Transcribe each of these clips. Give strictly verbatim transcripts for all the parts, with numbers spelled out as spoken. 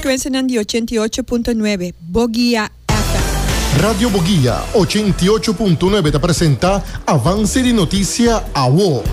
frequenza di ottantotto punto nove, Bogia F M. Radio Bogia ottantotto punto nove ti presenta Avanzi di Notizia a W O.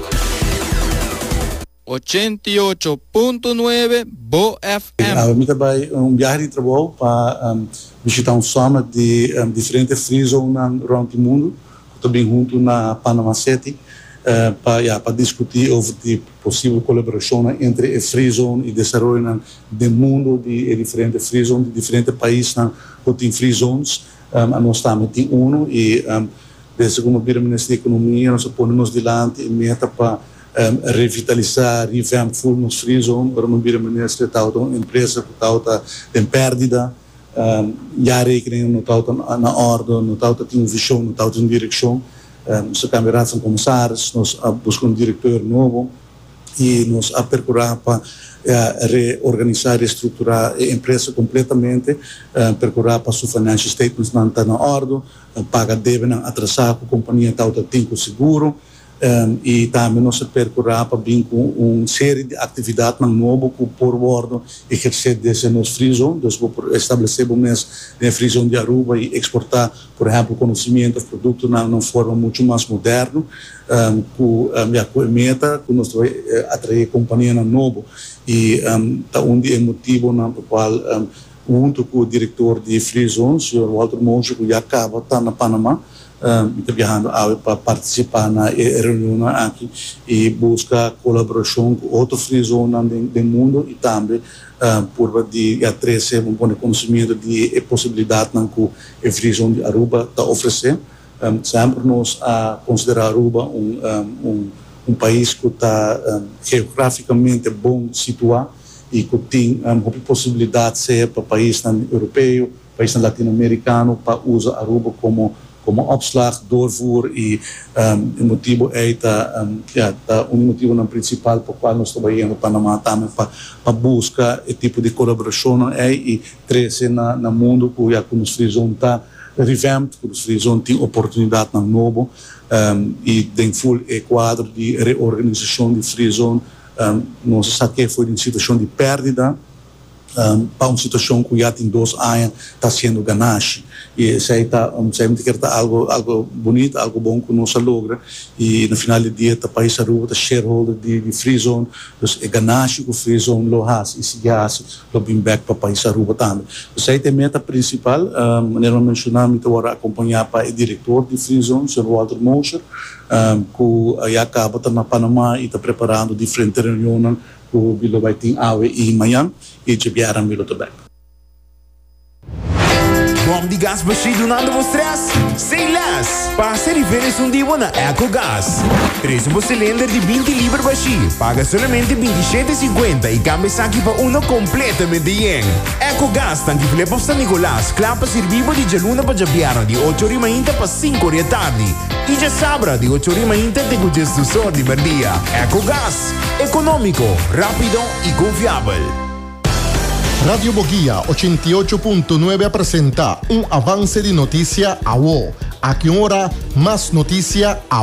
ottantotto punto nove Bo F M. Uh, mi trabalho um viagem de trabalho para um, visitar um summit de um, diferentes free zones around o mundo. Também junto na Panama City uh, para yeah, para discutir over de possível colaboração entre a free zone e desenvolvimento do mundo de diferentes free zones de diferentes países que têm free zones. Um, nós estamos em uno e um, desde como Ministério da Economia nós ponemos diante e meta para Um, revitalizar, revamp full nos free zone, para não vir a ministra de uma empresa que está em perdida, um, já rekening não está na ordem, não está tem visão, não está em direção. Um, os camaradas são comissários, nós buscamos um diretor novo e nós a procurar para uh, reorganizar e estruturar a empresa completamente, uh, procurar para os financial statements não estar na ordem, uh, paga deve não atrasar com a companhia está tem com seguro. Um, e também nós percorrer para vir com uma série de atividades novas que por bordo exercer desde nos free zone, então estabelecer uma free zone de Aruba e exportar, por exemplo, conhecimentos, produtos na uma forma muito mais moderna, um, com a com a meta que nós vai atrair companhia nova e um, tá onde é motivo na qual um, junto com o diretor de free zone, o senhor Walter Monge, que já acaba tá na Panamá. Um, está viajando para participar na reunião aqui e buscar colaboração com outros free zones do mundo e também um, por de trazer um bom conhecimento de possibilidades que a free zone de Aruba está oferecendo. Um, sempre nós a considerar Aruba um, um, um, um país que está um, geograficamente bom situado e que tem um, uma possibilidade de ser para país europeu, país latino-americano, para usar Aruba como como opslag, doorvoer e um, o motivo é tá, um, yeah, tá, um motivo não principal por qual nós trabalhamos no Panamá também para para buscar esse tipo de colaboração é e trazer na na mundo que já como os free zone tá revamped, que os free zone tem oportunidade na novo um, e tem full é quadro de reorganização de free zone um, não se sabe que foi uma situação de perda um, para uma situação que já tem dois anos está sendo ganache e sei tá um sempre que tá algo algo bonito algo bom que nós logra e no final do dia tá país Aruba tá shareholder de, de free zone então é ganache que o free zone lo has e se já lo bring back para país Aruba também sei tem meta principal um, eu mencionar me agora acompanhar para o diretor de free zone o senhor Walter Monge um, que já acaba tá na Panamá e está preparando diferentes reuniões que o Bilo vai ter em Miami e de Biara Milo também. Bom de gás baixo nada vos stress? Sem less! Passa e veres um dia na EcoGás. Traz um cilindro de vinte libras baixo. Paga somente vinte e sete e cinquenta e cambia aqui para um completamente yen. EcoGás tanque flepa San Nicolás. Clapa servivo de Jaluna para Jabiara de oito horas e meia para cinco da tarde. E já sabra de oito horas e meia tem o gestor de merdia. EcoGás. Econômico, rápido e confiável. Radio Bogia ottantotto punto nove presenta un avance di notizia a W O. A che ora más noticia a